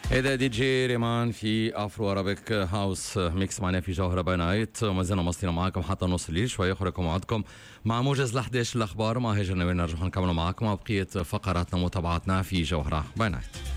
إذا دي جي ريمان في أفرو أرابيك هاوس ميكس معنا في جوهرة باي نايت. ما زلنا مصيرنا معاكم حتى نص الليل شوي أخركم وعدكم مع موجز ل11 الأخبار. ما هيجرنا وين نرجع نكمل معاكم بقية فقراتنا ومتابعاتنا في جوهرة باي نايت.